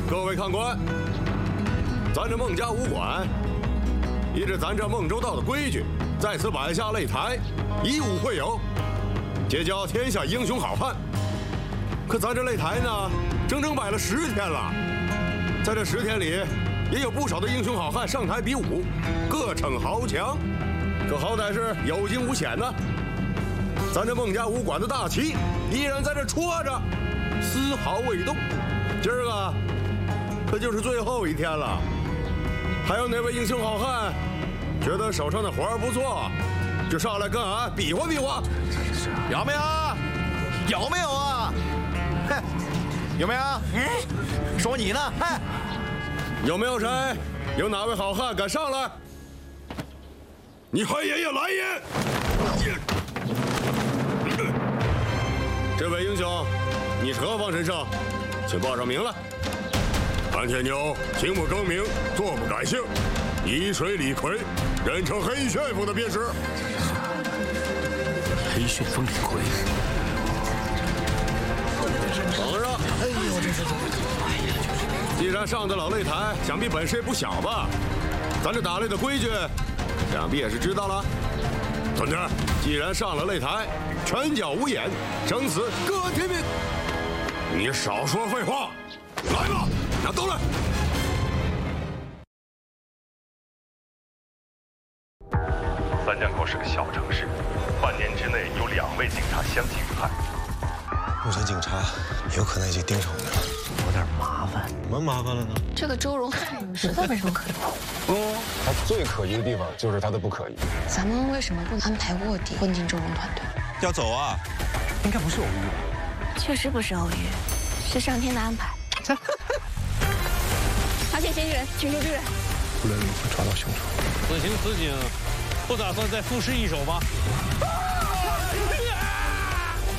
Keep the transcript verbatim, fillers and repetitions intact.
各位看官，咱这孟家武馆依着咱这孟州道的规矩，在此摆下擂台，以武会友，结交天下英雄好汉。可咱这擂台呢，整整摆了十天了，在这十天里，也有不少的英雄好汉上台比武，各逞豪强，可好歹是有惊无险呢。咱这孟家武馆的大旗依然在这戳着，丝毫未动。今儿个可就是最后一天了，还有哪位英雄好汉觉得手上的活儿不错，就上来跟俺比划比划？ 有没有？有没有啊？嘿，有没有？嗯，说你呢？嘿， 有没有谁？有哪位好汉敢上来？你黑爷爷来也！这位英雄，你是何方神圣？请报上名来。潘铁牛，姓不更名，坐不改姓，沂水李逵，人称黑旋风的便是。 黑旋风李逵。 皇上，哎呦，这是既然上得了擂台，想必本事也不小吧？咱这打擂的规矩，想必也是知道了。遵旨，既然上了擂台，拳脚无眼，生死各天命。你少说废话，来吧，拿刀来。 三江口是个小城市，半年之内有两位警察相继遇害。 目前警察有可能已经盯上我们了， 有点麻烦。 什么麻烦了呢？ 这个周荣实在没什么可疑。 哦，他最可疑的地方就是他的不可疑。 咱们为什么不安排卧底混进周荣团队？ 要走啊？ 应该不是偶遇吧？ 确实不是偶遇，是上天的安排。发现嫌疑人，请求支援。 不能如何抓到凶手？ 此情此景，不打算再赋诗一首吗？